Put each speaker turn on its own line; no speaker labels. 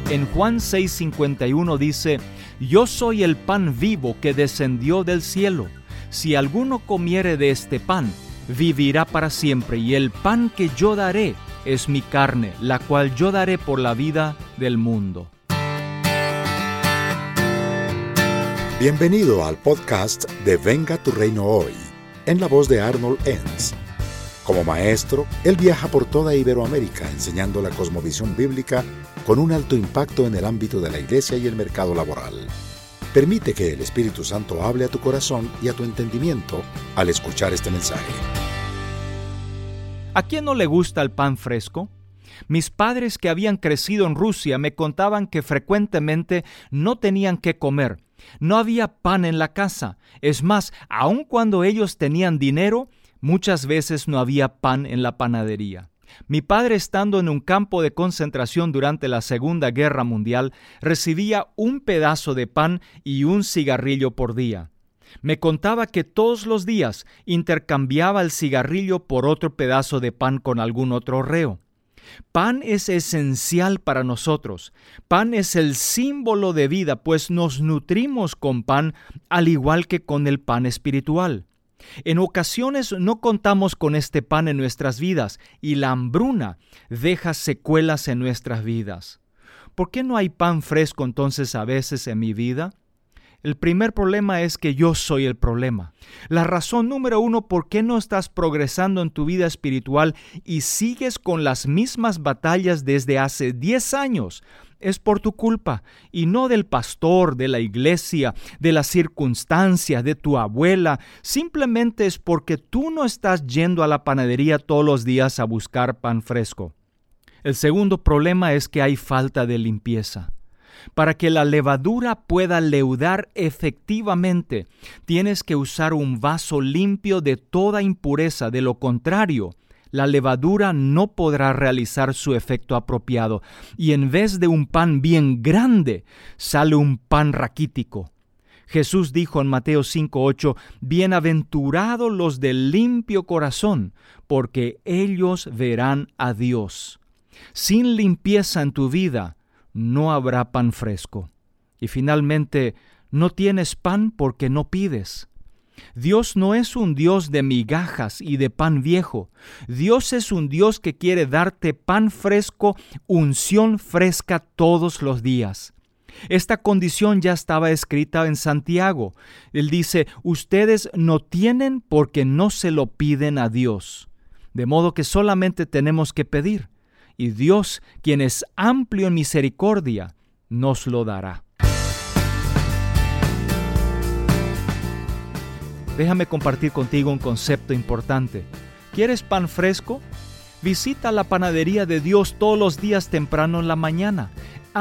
En Juan 6:51 dice: Yo soy el pan vivo que descendió del cielo. Si alguno comiere de este pan, vivirá para siempre, y el pan que yo daré es mi carne, la cual yo daré por la vida del mundo.
Bienvenido al podcast de Venga tu Reino Hoy, en la voz de Arnold Enns. Como maestro, él viaja por toda Iberoamérica enseñando la cosmovisión bíblica con un alto impacto en el ámbito de la iglesia y el mercado laboral. Permite que el Espíritu Santo hable a tu corazón y a tu entendimiento al escuchar este mensaje.
¿A quién no le gusta el pan fresco? Mis padres, que habían crecido en Rusia, me contaban que frecuentemente no tenían qué comer. No había pan en la casa. Es más, aun cuando ellos tenían dinero, muchas veces no había pan en la panadería. Mi padre, estando en un campo de concentración durante la Segunda Guerra Mundial, recibía un pedazo de pan y un cigarrillo por día. Me contaba que todos los días intercambiaba el cigarrillo por otro pedazo de pan con algún otro reo. Pan es esencial para nosotros. Pan es el símbolo de vida, pues nos nutrimos con pan al igual que con el pan espiritual. En ocasiones no contamos con este pan en nuestras vidas y la hambruna deja secuelas en nuestras vidas. ¿Por qué no hay pan fresco entonces a veces en mi vida? El primer problema es que yo soy el problema. La razón número 1 por qué no estás progresando en tu vida espiritual y sigues con las mismas batallas desde hace 10 años es por tu culpa, y no del pastor, de la iglesia, de las circunstancias, de tu abuela. Simplemente es porque tú no estás yendo a la panadería todos los días a buscar pan fresco. El segundo problema es que hay falta de limpieza. Para que la levadura pueda leudar efectivamente, tienes que usar un vaso limpio de toda impureza. De lo contrario, la levadura no podrá realizar su efecto apropiado, y en vez de un pan bien grande, sale un pan raquítico. Jesús dijo en Mateo 5:8, Bienaventurados los de limpio corazón, porque ellos verán a Dios. Sin limpieza en tu vida, no habrá pan fresco. Y finalmente, no tienes pan porque no pides. Dios no es un Dios de migajas y de pan viejo. Dios es un Dios que quiere darte pan fresco, unción fresca todos los días. Esta condición ya estaba escrita en Santiago. Él dice, ustedes no tienen porque no se lo piden a Dios. De modo que solamente tenemos que pedir. Y Dios, quien es amplio en misericordia, nos lo dará. Déjame compartir contigo un concepto importante. ¿Quieres pan fresco? Visita la panadería de Dios todos los días temprano en la mañana.